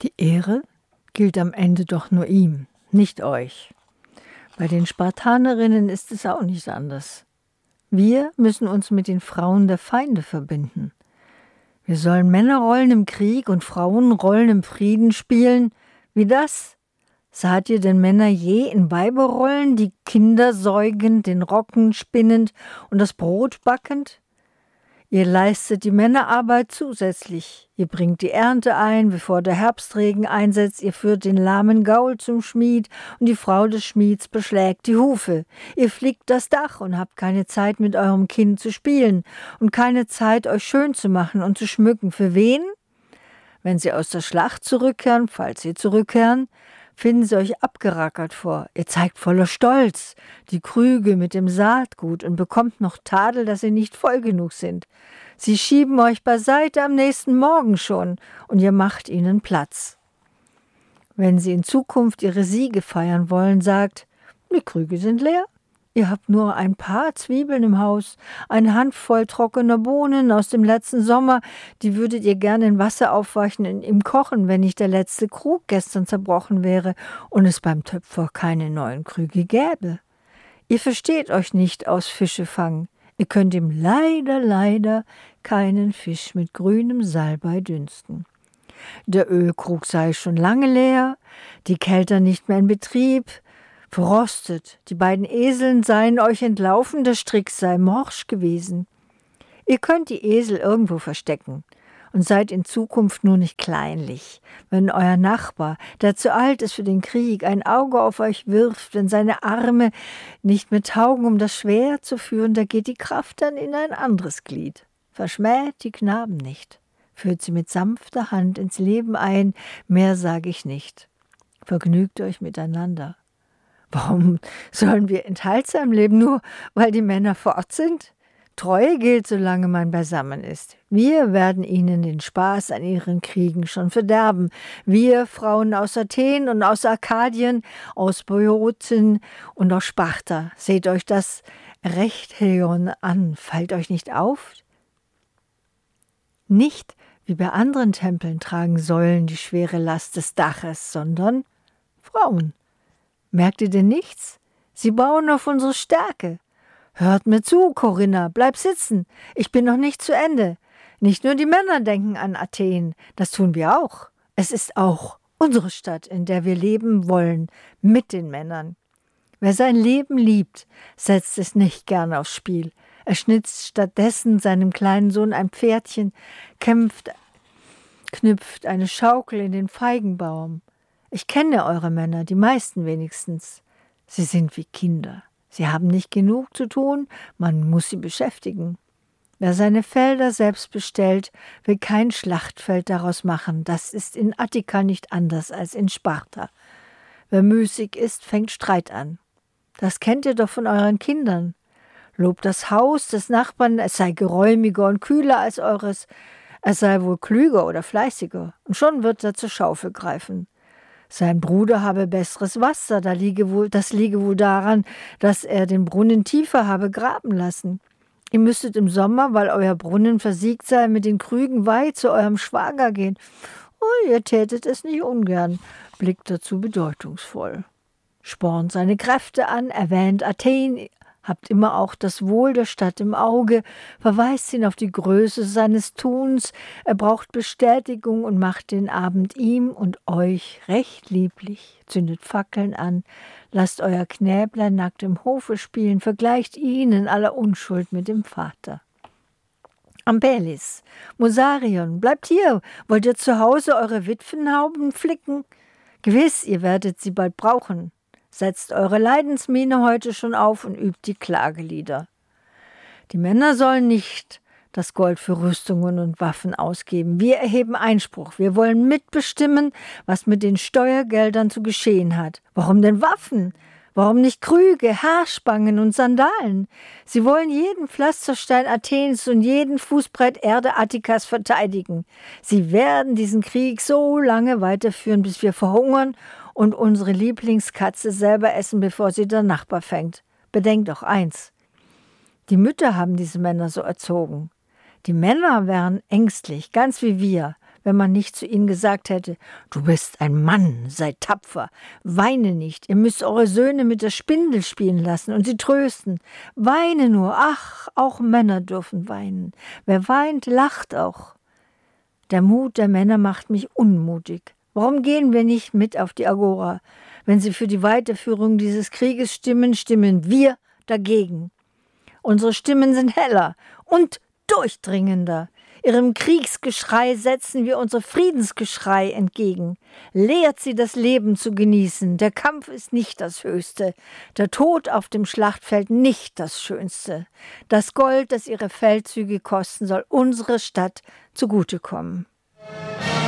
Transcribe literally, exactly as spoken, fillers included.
Die Ehre gilt am Ende doch nur ihm, nicht euch. Bei den Spartanerinnen ist es auch nicht anders. Wir müssen uns mit den Frauen der Feinde verbinden. Wir sollen Männerrollen im Krieg und Frauenrollen im Frieden spielen. Wie das? Saht ihr denn Männer je in Weiberrollen, die Kinder säugend, den Rocken spinnend und das Brot backend? Ihr leistet die Männerarbeit zusätzlich. Ihr bringt die Ernte ein, bevor der Herbstregen einsetzt. Ihr führt den lahmen Gaul zum Schmied und die Frau des Schmieds beschlägt die Hufe. Ihr flickt das Dach und habt keine Zeit, mit eurem Kind zu spielen und keine Zeit, euch schön zu machen und zu schmücken. Für wen? Wenn sie aus der Schlacht zurückkehren, falls sie zurückkehren, finden sie euch abgerackert vor. Ihr zeigt voller Stolz die Krüge mit dem Saatgut und bekommt noch Tadel, dass sie nicht voll genug sind. Sie schieben euch beiseite am nächsten Morgen schon und ihr macht ihnen Platz. Wenn sie in Zukunft ihre Siege feiern wollen, sagt, die Krüge sind leer. Ihr habt nur ein paar Zwiebeln im Haus, eine Handvoll trockener Bohnen aus dem letzten Sommer, die würdet ihr gerne in Wasser aufweichen und im Kochen, wenn nicht der letzte Krug gestern zerbrochen wäre und es beim Töpfer keine neuen Krüge gäbe. Ihr versteht euch nicht aus Fischefangen. Ihr könnt ihm leider, leider keinen Fisch mit grünem Salbei dünsten. Der Ölkrug sei schon lange leer, die Kelter nicht mehr in Betrieb, verrostet, die beiden Eseln seien euch entlaufen, der Strick sei morsch gewesen. Ihr könnt die Esel irgendwo verstecken und seid in Zukunft nur nicht kleinlich. Wenn euer Nachbar, der zu alt ist für den Krieg, ein Auge auf euch wirft, wenn seine Arme nicht mehr taugen, um das Schwert zu führen, da geht die Kraft dann in ein anderes Glied. Verschmäht die Knaben nicht, führt sie mit sanfter Hand ins Leben ein, mehr sage ich nicht. Vergnügt euch miteinander. Warum sollen wir enthaltsam leben, nur weil die Männer fort sind? Treue gilt, solange man beisammen ist. Wir werden ihnen den Spaß an ihren Kriegen schon verderben. Wir, Frauen aus Athen und aus Arkadien, aus Boeotien und aus Sparta. Seht euch das Rechtheion an, fällt euch nicht auf? Nicht, wie bei anderen Tempeln, tragen Säulen die schwere Last des Daches, sondern Frauen. Merkt ihr denn nichts? Sie bauen auf unsere Stärke. Hört mir zu, Corinna, bleib sitzen. Ich bin noch nicht zu Ende. Nicht nur die Männer denken an Athen, das tun wir auch. Es ist auch unsere Stadt, in der wir leben wollen, mit den Männern. Wer sein Leben liebt, setzt es nicht gern aufs Spiel. Er schnitzt stattdessen seinem kleinen Sohn ein Pferdchen, kämpft, knüpft eine Schaukel in den Feigenbaum. Ich kenne eure Männer, die meisten wenigstens. Sie sind wie Kinder. Sie haben nicht genug zu tun, man muss sie beschäftigen. Wer seine Felder selbst bestellt, will kein Schlachtfeld daraus machen. Das ist in Attika nicht anders als in Sparta. Wer müßig ist, fängt Streit an. Das kennt ihr doch von euren Kindern. Lobt das Haus des Nachbarn, es sei geräumiger und kühler als eures. Er sei wohl klüger oder fleißiger. Und schon wird er zur Schaufel greifen. Sein Bruder habe besseres Wasser, da liege wohl, das liege wohl daran, dass er den Brunnen tiefer habe graben lassen. Ihr müsstet im Sommer, weil euer Brunnen versiegt sei, mit den Krügen weit zu eurem Schwager gehen. Oh, ihr tätet es nicht ungern, blickt dazu bedeutungsvoll. Spornt seine Kräfte an, erwähnt Athen, habt immer auch das Wohl der Stadt im Auge, verweist ihn auf die Größe seines Tuns, er braucht Bestätigung und macht den Abend ihm und euch recht lieblich, zündet Fackeln an, lasst euer Knäblein nackt im Hofe spielen, vergleicht ihn in aller Unschuld mit dem Vater. Ampelis, Musarion, bleibt hier, wollt ihr zu Hause eure Witwenhauben flicken? Gewiss, ihr werdet sie bald brauchen. Setzt eure Leidensmiene heute schon auf und übt die Klagelieder. Die Männer sollen nicht das Gold für Rüstungen und Waffen ausgeben. Wir erheben Einspruch. Wir wollen mitbestimmen, was mit den Steuergeldern zu geschehen hat. Warum denn Waffen? Warum nicht Krüge, Haarspangen und Sandalen? Sie wollen jeden Pflasterstein Athens und jeden Fußbrett Erde Attikas verteidigen. Sie werden diesen Krieg so lange weiterführen, bis wir verhungern und unsere Lieblingskatze selber essen, bevor sie der Nachbar fängt. Bedenkt doch eins. Die Mütter haben diese Männer so erzogen. Die Männer wären ängstlich, ganz wie wir, wenn man nicht zu ihnen gesagt hätte: Du bist ein Mann, sei tapfer, weine nicht, ihr müsst eure Söhne mit der Spindel spielen lassen und sie trösten. Weine nur, ach, auch Männer dürfen weinen. Wer weint, lacht auch. Der Mut der Männer macht mich unmutig. Warum gehen wir nicht mit auf die Agora? Wenn sie für die Weiterführung dieses Krieges stimmen, stimmen wir dagegen. Unsere Stimmen sind heller und durchdringender. Ihrem Kriegsgeschrei setzen wir unser Friedensgeschrei entgegen. Lehrt sie, das Leben zu genießen. Der Kampf ist nicht das Höchste, der Tod auf dem Schlachtfeld nicht das Schönste. Das Gold, das ihre Feldzüge kosten, soll unsere Stadt zugutekommen.